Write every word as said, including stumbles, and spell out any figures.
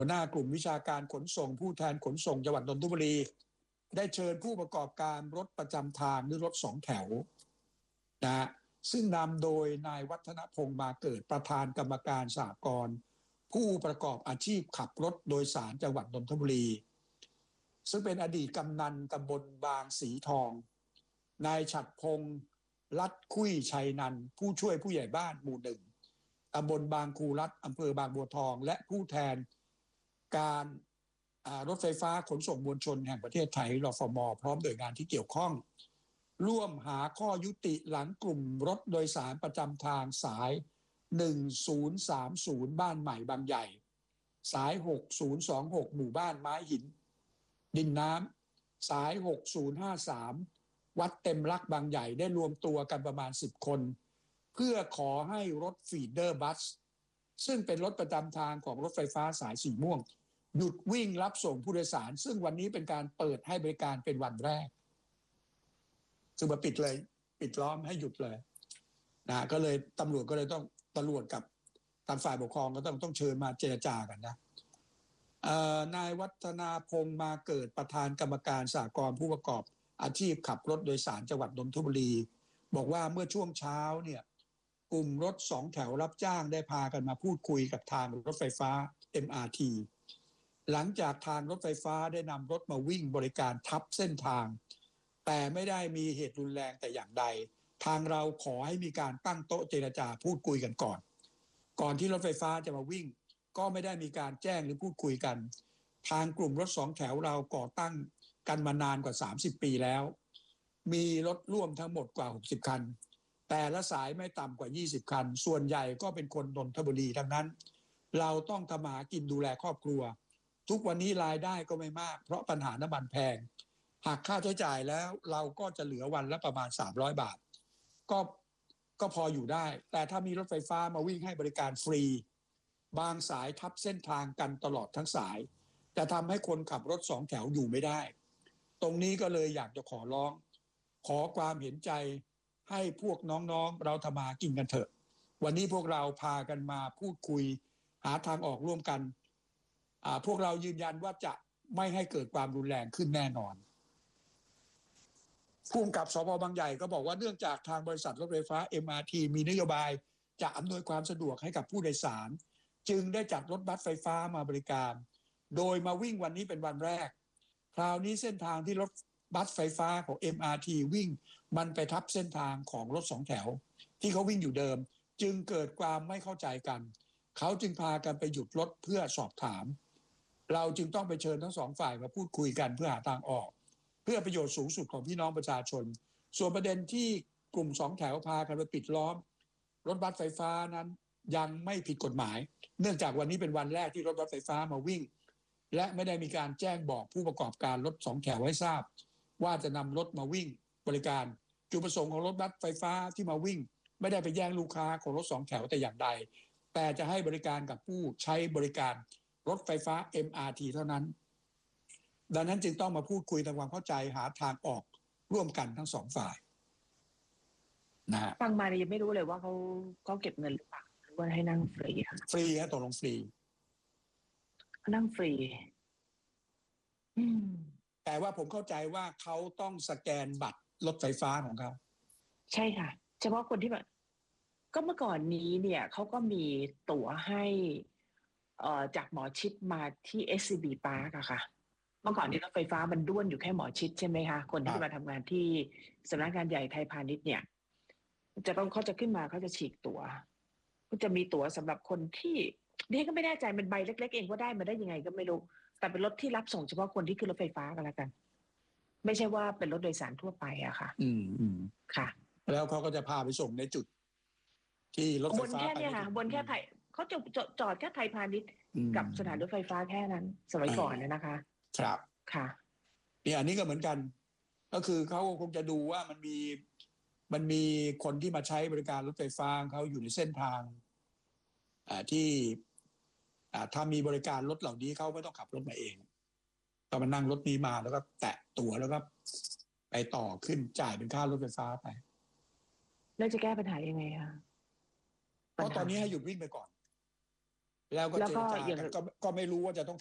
หัวหน้ากลุ่มวิชาการขนส่งผู้แทนขนส่งจังหวัดนนทบุรีได้เชิญผู้ประกอบการรถประจำทางหรือรถสองแถวนะซึ่งนำโดยนายวัฒนพงษ์มาเกิดประธานกรรมการสหกรณ์ผู้ประกอบอาชีพขับรถโดยสารจังหวัดนนทบุรีซึ่งเป็นอดีตกำนันตำบลบางสีทองนายฉัตรพงษ์ลัดคุยชัยนันท์ผู้ช่วยผู้ใหญ่บ้านหมู่หนึ่งตำบลบางคูรัฐอำเภอบางบัวทองและผู้แทนการรถไฟฟ้าขนส่งมวลชนแห่งประเทศไทยรฟม.พร้อมหน่วยงานที่เกี่ยวข้องร่วมหาข้อยุติหลังกลุ่มรถโดยสารประจำทางสายหนึ่งศูนย์สามศูนย์บ้านใหม่บางใหญ่สายหกศูนย์สองหกหมู่บ้านไม้หินดินน้ำสายหกศูนย์ห้าสามวัดเต็มรักบางใหญ่ได้รวมตัวกันประมาณสิบคนเพื่อขอให้รถฟีเดอร์บัสซึ่งเป็นรถประจำทางของรถไฟฟ้าสายสีม่วงหยุดวิ่งรับส่งผู้โดยสารซึ่งวันนี้เป็นการเปิดให้บริการเป็นวันแรกซึ่งมาปิดเลยปิดล้อมให้หยุดเลยนะก็เลยตำรวจก็เลยต้องตำรวจกับทางฝ่ายปกครองก็ต้องต้องเชิญมาเจรจากันนะนายวัฒนาพงษ์มาเกิดประธานกรรมการสหกรณ์ผู้ประกอบอาชีพขับรถโดยสารจังหวัดนนทบุรีบอกว่าเมื่อช่วงเช้าเนี่ยกลุ่มรถสองแถวรับจ้างได้พากันมาพูดคุยกับทางรถไฟฟ้า เอ็ม อาร์ ที หลังจากทางรถไฟฟ้าได้นำรถมาวิ่งบริการทับเส้นทางแต่ไม่ได้มีเหตุรุนแรงแต่อย่างใดทางเราขอให้มีการตั้งโต๊ะเจรจาพูดคุยกันก่อนก่อนที่รถไฟฟ้าจะมาวิ่งก็ไม่ได้มีการแจ้งหรือพูดคุยกันทางกลุ่มรถสองแถวเราก่อตั้งกันมานานกว่าสามสิบปีแล้วมีรถร่วมทั้งหมดกว่าหกสิบคันแต่ละสายไม่ต่ำกว่ายี่สิบคันส่วนใหญ่ก็เป็นคนนนทบุรีทั้งนั้นเราต้องทำมาหากินดูแลครอบครัวทุกวันนี้รายได้ก็ไม่มากเพราะปัญหาน้ำมันแพงหากค่าใช้จ่ายแล้วเราก็จะเหลือวันละประมาณสามร้อยบาทก็ก็พออยู่ได้แต่ถ้ามีรถไฟฟ้ามาวิ่งให้บริการฟรีบางสายทับเส้นทางกันตลอดทั้งสายจะทำให้คนขับรถสองแถวอยู่ไม่ได้ตรงนี้ก็เลยอยากจะขอร้องขอความเห็นใจให้พวกน้องๆเราทำมากินกันเถอะวันนี้พวกเราพากันมาพูดคุยหาทางออกร่วมกันพวกเรายืนยันว่าจะไม่ให้เกิดความรุนแรงขึ้นแน่นอนผู้กำกับสภ.บางใหญ่ก็บอกว่าเนื่องจากทางบริษัทรถไฟฟ้า เอ็ม อาร์ ที มีนโยบายจะอำนวยความสะดวกให้กับผู้โดยสารจึงได้จัดรถบัสไฟฟ้ามาบริการโดยมาวิ่งวันนี้เป็นวันแรกคราวนี้เส้นทางที่รถบัสไฟฟ้าของ เอ็ม อาร์ ที วิ่งมันไปทับเส้นทางของรถสองแถวที่เขาวิ่งอยู่เดิมจึงเกิดความไม่เข้าใจกันเขาจึงพากันไปหยุดรถเพื่อสอบถามเราจึงต้องไปเชิญทั้งสองฝ่ายมาพูดคุยกันเพื่อหาทางออกเพื่อประโยชน์สูงสุดของพี่น้องประชาชนส่วนประเด็นที่กลุ่มสองแถวพากันไปปิดล้อมรถบัสไฟฟ้านั้นยังไม่ผิดกฎหมายเนื่องจากวันนี้เป็นวันแรกที่รถบัสไฟฟ้ามาวิ่งและไม่ได้มีการแจ้งบอกผู้ประกอบการรถสองแถวให้ทราบว่าจะนำรถมาวิ่งบริการจุดประสงค์ของรถบัสไฟฟ้าที่มาวิ่งไม่ได้ไปแย่งลูกค้าของรถสองแถวแต่อย่างใดแต่จะให้บริการกับผู้ใช้บริการรถไฟฟ้า เอ็ม อาร์ ที เท่านั้นดังนั้นจึงต้องมาพูดคุยทำความเข้าใจหาทางออกร่วมกันทั้งสองฝ่ายนะฮะฟังมาเนี่ยยังไม่รู้เลยว่าเขาเขาเก็บเงินหรือเปล่าหรือว่าให้นั่งฟรีค่ะฟรีฮะตกลงฟรีนั่งฟรีอืมแต่ว่าผมเข้าใจว่าเขาต้องสแกนบัตรรถไฟฟ้าของเขาใช่ค่ะเฉพาะคนที่แบบก็เมื่อก่อนนี้เนี่ยเขาก็มีตั๋วให้เอ่อจากหมอชิดมาที่ เอส ซี บี Park อะค่ะเมื่อก่อนนี้รถไฟฟ้ามันด้วนอยู่แค่หมอชิดใช่ไหมคะคนที่มาทำงานที่สำนักงานใหญ่ไทยพาณิชย์เนี่ยจะต้องเขาจะขึ้นมาเขาจะฉีกตั๋วก็จะมีตั๋วสำหรับคนที่เดี๋ยวก็ไม่แน่ใจเป็นใบเล็กๆเองก็ได้มาได้ยังไงก็ไม่รู้แต่เป็นรถที่รับส่งเฉพาะคนที่ขึ้นรถไฟฟ้ากันแล้วกันไม่ใช่ว่าเป็นรถโดยสารทั่วไปอะค่ะอืมอืมค่ะแล้วเขาก็จะพาไปส่งในจุดที่รถไฟฟ้าบนแค่เนี่ยค่ะบนแค่ไทยเขาจะจอดแค่ไทยพาณิชย์กับสถานรถไฟฟ้าแค่นั้นสมัยก่อนนะคะครับค่ะเนี่ยอันนี้ก็เหมือนกันก็คือเขาคงจะดูว่ามันมีมันมีคนที่มาใช้บริการรถไฟฟ้าเขาอยู่ในเส้นทางอ่าที่อ่าถ้ามีบริการรถเหล่านี้เขาไม่ต้องขับรถมาเองก็มานั่งรถนี้มาแล้วก็แตะตั๋วแล้วก็ไปต่อขึ้นจ่ายเป็นค่ารถไฟฟ้าไปแล้วจะแก้ปัญหายังไงคะเพราะตอนนี้ให้หยุดวิ่งไปก่อนแล้วก็แล้วเจรก็จาอย่างกันก็ก็ไม่รู้ว่าจะต้อง